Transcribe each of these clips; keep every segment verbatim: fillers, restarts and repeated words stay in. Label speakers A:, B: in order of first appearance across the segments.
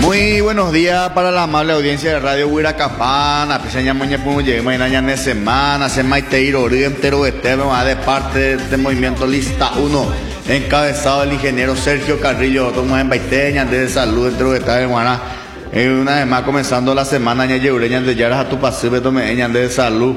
A: Muy buenos días para la amable audiencia de Radio Huiracapán. Peseña moña puno llegue mañana de semana, se maiteiro entero este de parte de este movimiento lista uno, encabezado el ingeniero Sergio Carrillo, como en Baiteña de salud dentro de esta semana. Una vez más comenzando la semana ña yeureña de yaras a tu pasive tomeña de salud.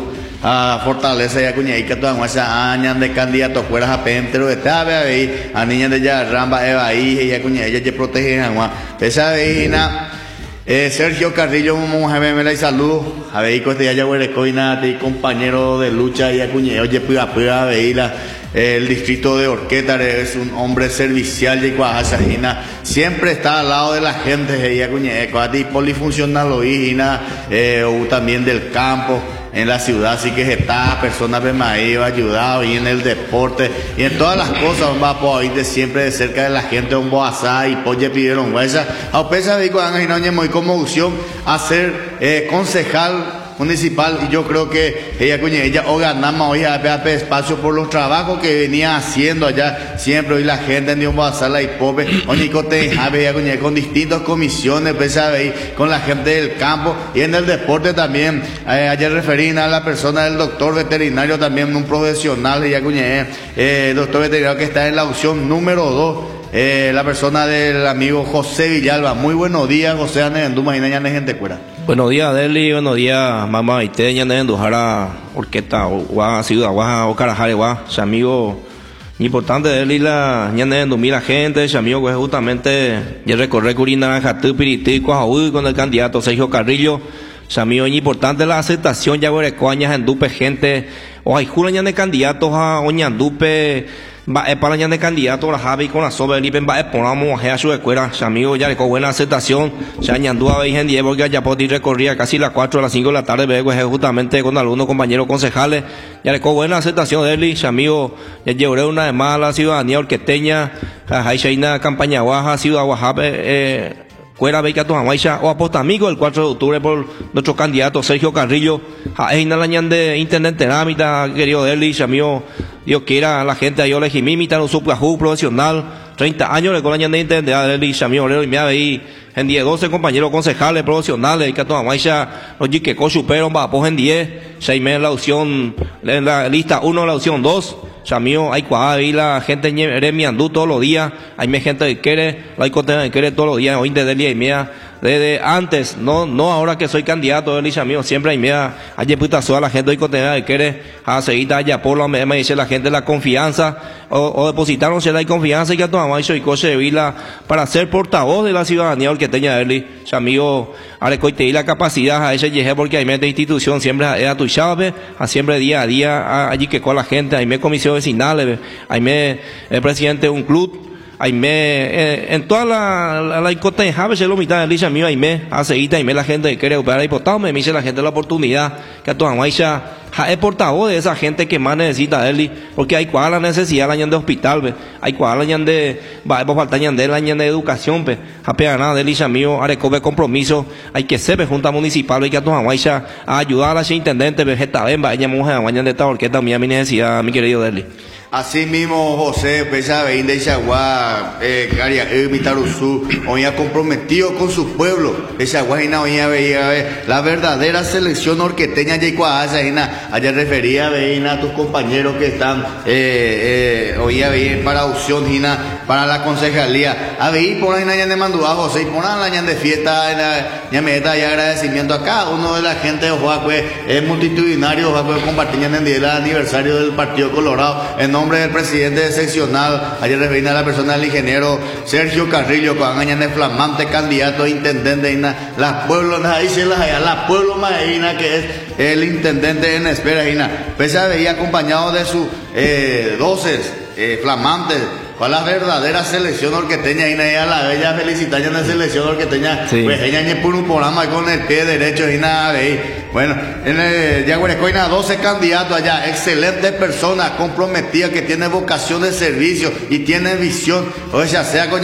A: A fortaleza ya cuña que toda esa aña de candidato fuera a pentero de tabe ahí a niña de ya ramba eva ahí ya cuña ella que protege agua esa veina eh, Sergio Carrillo mujer me la salud a ver con este ya huerecoina de compañero de lucha ya cuña oye pura pura veila el distrito de Orquétar es un hombre servicial de Cuajasajina, siempre está al lado de la gente ella cuña y polifuncional oína eh, o también del campo en la ciudad, así que está personas de maíz ayudado y en el deporte y en todas las cosas va a poder de siempre de cerca de la gente un boazá y polle pidieron huesa a pesar de que van muy como opción a ser eh, concejal municipal y yo creo que ella cuña ella o ganamos hoy a espacio por los trabajos que venía haciendo allá siempre hoy la gente en un sala y pobre oñicote con distintas comisiones pues, con la gente del campo y en el deporte también eh, ayer referí a la persona del doctor veterinario también un profesional ella cuña eh, doctor veterinario que está en la opción número dos. Eh, la persona del amigo José Villalba. Muy buenos días, José Anenduma y Naña gente cuera.
B: Buenos días, Deli. Buenos días, mamá. Y te Naña Endujara, Orquesta, Gua, Ciudad, Gua, Ocarajare, Gua. Su amigo importante, Deli, la Naña Endumí, la gente. Su amigo que justamente ya recorre Curina, Naranjatú, Piriti, Cuajaúy con el candidato Sergio Carrillo. Su amigo importante la aceptación, ya Guarecoañas, Endupe, gente. O hay jurañas de candidatos a Oñandupe. Va a para de candidato la Javi con la sobe lipen va a ponamos a su escuela amigo ya con buena aceptación ya añandúa veis en diez porque ya podí recorría casi las cuatro a las cinco de la tarde ve justamente con algunos compañeros concejales ya le con buena aceptación de él amigo ya llevaré una vez más a la ciudadanía orqueteña a Shaina campaña Guaja ciudad Guajape eh, fuera Becato Jamaica o aposta amigo el cuatro de octubre por nuestro candidato Sergio Carrillo a Eina Lañan de intendente Námita querido Deli amigo Dios quiera la gente yo le jimimita un subcajú profesional treinta años le colañan de intendente Deli amigo Leo y me ahí en diez doce compañeros concejales profesionales y que toda Jamaica los que super va a en diez seis meses la opción en la lista uno la opción dos Chamío, hay cuadra la gente en Miandú todos los días, hay gente que quiere, hay contenido que quiere todos los días, hoy desde el día y media, desde antes, no no ahora que soy candidato, Eli Chamío, siempre hay media, hay puta sola la gente hoy contenido que quiere, a seguir allá por lo me, me dice la gente la confianza, o, o depositaron si la confianza y que a toda más y coche de vila para ser portavoz de la ciudadanía que tenga Eli Chamío, arecoite y la capacidad a ese llegue porque hay media institución siempre es a tu chave, a siempre día a día, allí que con la gente, hay me comisión vecinales, hay me el presidente de un club, hay me eh, en toda la la, la incoteja, a veces lo mitad de Lisa mío, hay me hace y me la gente que quiere operar diputado, me dice la gente la oportunidad que a toda Maisha es portavoz de esa gente que más necesita Eli, porque hay cuál la necesidad la de hospital, ve, hay cuál la de va por falta de la de educación, pe, a pegar de Lisa mío, arecobe compromiso, hay que ser junta municipal y que a toda Maisha a ayudar a ese intendente vegeta venga, ella mujer mañana de esta orquesta mi necesidad, mi querido Deli.
A: Así mismo, José, pesa veinte de Chagua, eh, Caria, Mitaruzú, hoy ha comprometido con su pueblo. Esa guajina hoy veía la verdadera selección orqueteña de Icuaza, ayer refería veina a tus compañeros que están eh, eh, hoy veía para opción, Gina, para la concejalía. A ver, por ahí ya de mandúa, José, y por ahí de fiesta, ya me da agradecimiento a cada uno de la gente de Oaxaca, es multitudinario, Oaxaca, compartiendo en el aniversario del Partido Colorado. En nombre del presidente seccional, ayer referí a la persona del ingeniero Sergio Carrillo, con años de flamante candidato a intendente, las pueblos, ahí se las allá, la pueblo maína que es el intendente en espera, pese a veía acompañado de sus eh, doces eh, flamantes. ¿Cuál es la verdadera selección orqueteña? Y a la bella felicitar en la selección orqueteña. Sí. Pues ella ni por un programa con el pie derecho y nada de bueno, en el Yaguarecoina doce candidatos allá, excelentes personas comprometidas que tienen vocación de servicio y tienen visión. O sea, sea con